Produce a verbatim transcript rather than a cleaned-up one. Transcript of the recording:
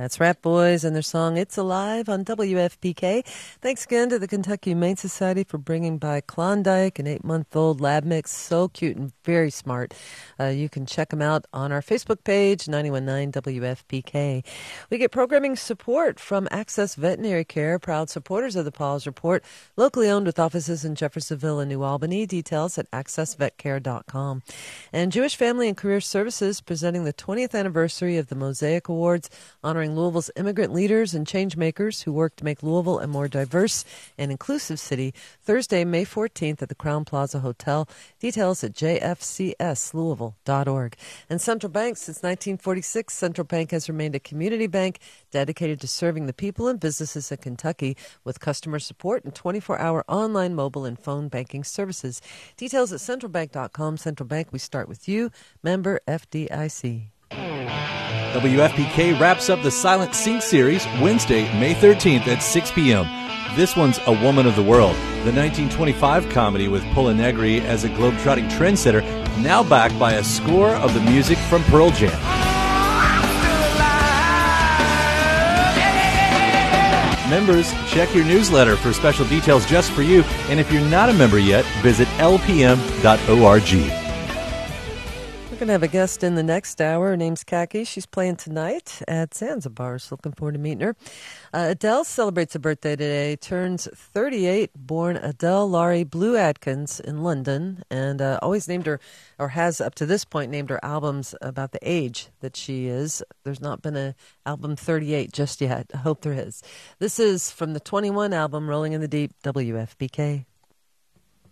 That's Rat Boys and their song It's Alive on W F P K. Thanks again to the Kentucky Humane Society for bringing by Klondike, an eight-month-old lab mix. So cute and very smart. Uh, you can check them out on our Facebook page, nine one nine W F P K. We get programming support from Access Veterinary Care, proud supporters of the Paws Report, locally owned with offices in Jeffersonville and New Albany. Details at access vet care dot com. And Jewish Family and Career Services presenting the twentieth anniversary of the Mosaic Awards, honoring Louisville's immigrant leaders and change makers who work to make Louisville a more diverse and inclusive city. Thursday, May fourteenth at the Crown Plaza Hotel. Details at j f c s louisville dot org. And Central Bank, since nineteen forty-six, Central Bank has remained a community bank dedicated to serving the people and businesses of Kentucky with customer support and twenty-four hour online, mobile, and phone banking services. Details at central bank dot com. Central Bank, we start with you. Member F D I C. W F P K wraps up the Silent Sync series Wednesday, May thirteenth at six p.m. This one's A Woman of the World, the nineteen twenty-five comedy with Pola Negri as a globetrotting trendsetter, now backed by a score of the music from Pearl Jam. Members, check your newsletter for special details just for you, and if you're not a member yet, visit l p m dot org. We're going to have a guest in the next hour. Her name's Kaki. She's playing tonight at Zanzibar, so looking forward to meeting her. Uh, Adele celebrates a birthday today, turns thirty-eight, born Adele Laurie Blue Adkins in London, and uh, always named her, or has up to this point named her albums about the age that she is. There's not been an album thirty-eight just yet. I hope there is. This is from the twenty-one album, Rolling in the Deep, W F P K.